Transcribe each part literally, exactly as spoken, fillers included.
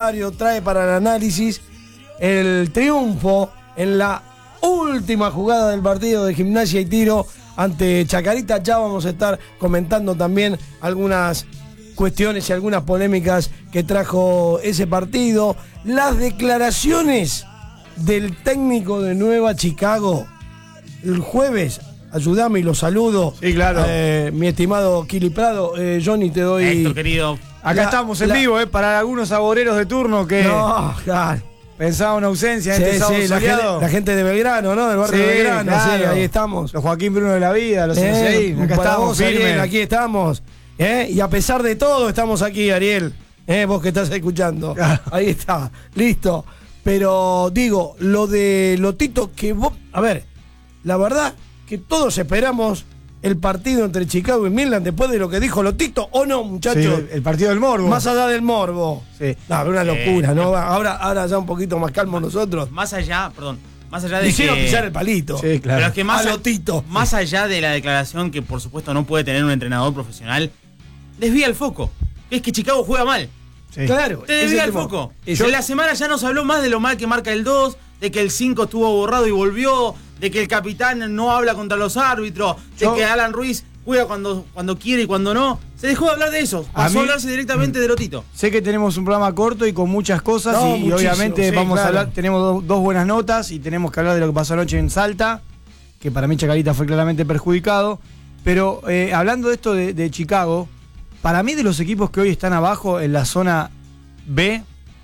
Rosario trae para el análisis el triunfo en la última jugada del partido de Gimnasia y Tiro ante Chacarita. Ya vamos a estar comentando también algunas cuestiones y algunas polémicas que trajo ese partido. Las declaraciones del técnico de Nueva Chicago el jueves. Ayúdame y lo saludo. Sí, claro. Eh, mi estimado Kili Prado. Eh, Johnny, te doy. Héctor, querido. Acá La, estamos en la... vivo, eh, para algunos saboreros de turno que no, claro. pensaban una ausencia en Sí, este sábado sí, la soleado. gente, la gente de Belgrano, ¿no? Del barrio Sí, de Belgrano, claro. sí, ahí estamos. Los Joaquín Bruno de la vida, los Eh, Sensei. Acá para estamos vos, firmes. Ariel, aquí estamos. ¿Eh? Y a pesar de todo, estamos aquí, Ariel. ¿Eh? Vos que estás escuchando. Claro. Ahí está, listo. Pero digo, lo de Lotito, que vos. A ver, la verdad que todos esperamos el partido entre Chicago y Midland después de lo que dijo Lotito, ¿o no, muchachos? Sí, el partido del morbo. Más allá del morbo. Sí. No, una locura, ¿no? Ahora, ahora ya un poquito más calmos nosotros. Más allá, perdón, más allá de Hicieron que... pisar el palito. Sí, claro. Pero es que más, A Lotito. más allá de la declaración que por supuesto no puede tener un entrenador profesional, desvía el foco. Es que Chicago juega mal. Sí. Claro. Te desvía el tema. foco. Yo- En la semana ya nos habló más de lo mal que marca el dos, de que el cinco estuvo borrado y volvió, de que el capitán no habla contra los árbitros, de Yo- que Alan Ruiz juega cuando, cuando quiere y cuando no. Se dejó de hablar de eso. Pasó a, mí- hablarse directamente de Lotito. Sé que tenemos un programa corto y con muchas cosas No, y, y muchísimo, obviamente sí, vamos claro. a hablar, tenemos do- dos buenas notas y tenemos que hablar de lo que pasó anoche en Salta, que para mí Chacarita fue claramente perjudicado, pero eh, hablando de esto de, de Chicago, para mí de los equipos que hoy están abajo en la zona B,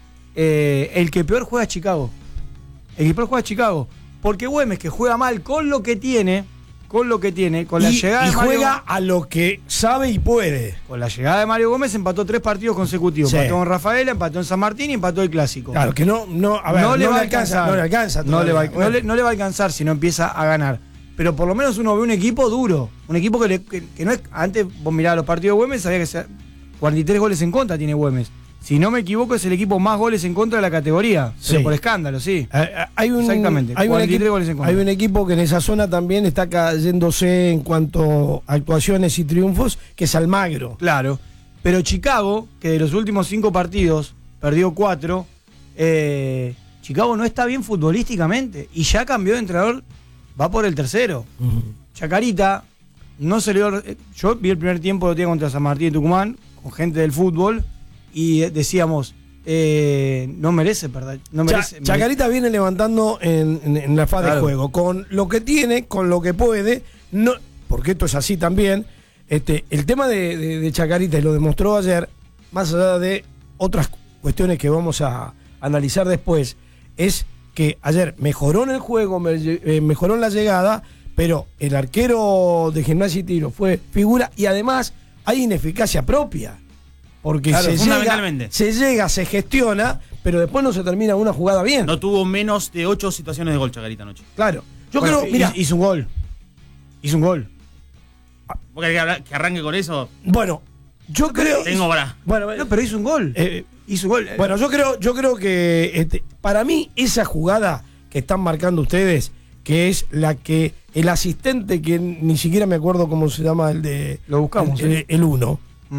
eh, el que peor juega es Chicago. El que peor juega es Chicago, porque Güemes, que juega mal con lo que tiene, con lo que tiene, con la y, llegada y de Mario juega Gómez- a lo que sabe y puede. con la llegada de Mario Gómez empató tres partidos consecutivos. Sí. Empató en Rafaela, empató en San Martín y empató el Clásico. Claro, que no, no, a ver, no, le va a alcanza, alcanzar. no le alcanza. No le, va, todavía. no le- no le va a alcanzar si no empieza a ganar. Pero por lo menos uno ve un equipo duro. Un equipo que, le- que, que no es. Antes vos mirabas los partidos de Güemes, sabía que sea, cuarenta y tres goles en contra tiene Güemes. Si no me equivoco, es el equipo más goles en contra de la categoría. Pero Sí. por escándalo, sí. Eh, eh, Hay un, Exactamente, Hay un, cuarenta y tres equipo, goles en contra. hay un equipo que en esa zona también está cayéndose en cuanto a actuaciones y triunfos, que es Almagro. Claro. Pero Chicago, que de los últimos cinco partidos perdió cuatro, eh, Chicago no está bien futbolísticamente. Y ya cambió de entrenador, va por el tercero. Uh-huh. Chacarita, no se le dio. Yo vi el primer tiempo de día contra San Martín de Tucumán, con gente del fútbol, y decíamos, eh, no merece, ¿verdad? No Cha- merece. Chacarita viene levantando en, en- en la faz Claro. de juego, con lo que tiene, con lo que puede, no, porque esto es así también. Este, el tema de, de- de Chacarita, y lo demostró ayer, más allá de otras cuestiones que vamos a analizar después, es que ayer mejoró en el juego, me- eh, mejoró en la llegada, pero el arquero de Gimnasia y Tiro fue figura y además hay ineficacia propia. Porque Claro, se, llega, fundamentalmente. se llega, se gestiona, pero después no se termina una jugada bien. No tuvo menos de ocho situaciones de gol Chacarita anoche. Claro. Yo Bueno, creo, mira, hizo un gol. Hizo un gol. ¿Vos querés que habla- que arranque con eso? bueno, yo creo. Tengo para. Bueno, No, pero hizo un gol. eh, hizo un gol. bueno, yo creo, yo creo que este, para mí esa jugada que están marcando ustedes, que es la que el asistente, que ni siquiera me acuerdo cómo se llama el de. Lo buscamos, El, ¿eh? el uno. Mm.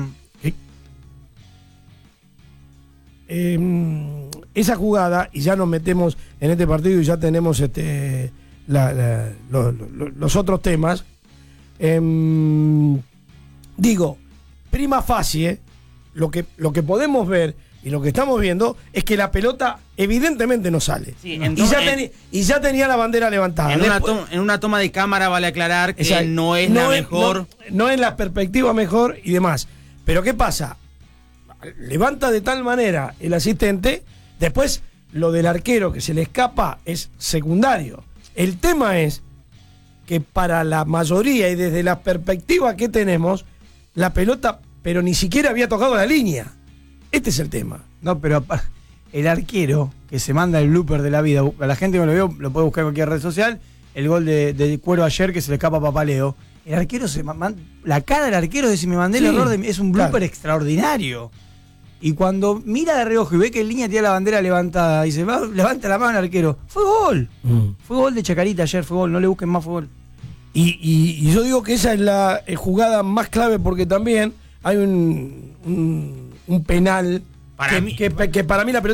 Eh, esa jugada, y ya nos metemos en este partido y ya tenemos este la- la- lo- lo- los otros temas. Eh, digo, prima facie, lo que, lo que podemos ver y lo que estamos viendo es que la pelota evidentemente no sale. Sí, y, entonces, ya teni- y ya tenía la bandera levantada. En una, Después- toma, en una toma de cámara vale aclarar que Exacto. no es la es- mejor. No, no es la perspectiva mejor y demás. Pero ¿qué pasa? Levanta de tal manera el asistente, después lo del arquero que se le escapa es secundario. El tema es que para la mayoría y desde la perspectiva que tenemos, la pelota, pero ni siquiera había tocado la línea. Este es el tema. No, pero apa- el arquero que se manda el blooper de la vida, a la gente que lo veo, lo puede buscar en cualquier red social, el gol de, de Cuero ayer que se le escapa a Papaleo. El arquero se ma- man- la cara del arquero de si me mandé Sí, el error de, es un blooper claro. extraordinario. Y cuando mira de reojo y ve que el línea tiene la bandera levantada y dice, va, levanta la mano el arquero, fue gol. Fue gol de Chacarita ayer, fue gol, no le busquen más, fue gol. Y, y- y yo digo que esa es la eh, jugada más clave porque también hay un, un, un penal Para que, mí- que- que para mí la pelota